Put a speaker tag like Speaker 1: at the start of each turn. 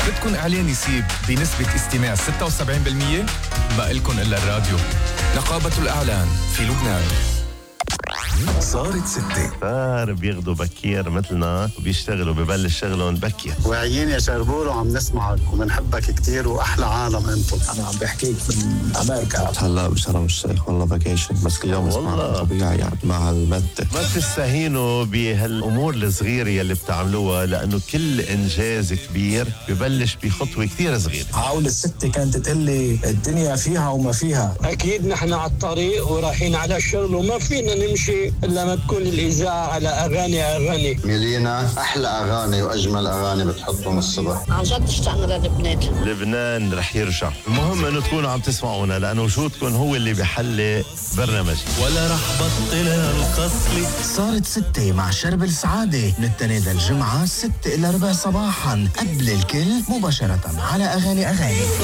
Speaker 1: بدكن إعلان يسيب بنسبة استماع 76%؟ ما إلكن إلا الراديو. نقابة الإعلان في لبنان.
Speaker 2: صارت ستة
Speaker 3: صار بياخدوا بكير مثلنا وبيشتغلوا ببلش شغلهم بكير.
Speaker 4: واعيين يا شربور وعم نسمعك وبنحبك كتير وأحلى عالم أنتم.
Speaker 5: أنا عم بحكيك من أمريكا.
Speaker 6: هلا بشرم الشيخ والله فاكيشن بس كل يوم اسمع طبيعي يعني مع المادة.
Speaker 3: ما تستهينوا بهالأمور الصغيرة يلي بتعملوها لأنه كل إنجاز كبير ببلش بخطوة كتير صغيرة.
Speaker 5: عاول الست كانت تقلي الدنيا فيها وما فيها.
Speaker 7: أكيد نحن على الطريق ورايحين على الشغل وما فينا نمشي إلا ما تكون الإذاعة على أغاني.
Speaker 8: ميلينا أحلى أغاني وأجمل أغاني بتحطهم الصبح.
Speaker 9: عن جد اشتقنا للبنان.
Speaker 3: لبنان رح يرجع. المهم إنه تكونوا عم تسمعونا لأنه وجودكم هو اللي بيحلي برنامج.
Speaker 2: ولا رح بطل القصلي.
Speaker 10: صارت ستة مع شرب السعادة من التنين للجمعة 6 إلى 4 صباحا قبل الكل مباشرة على أغاني.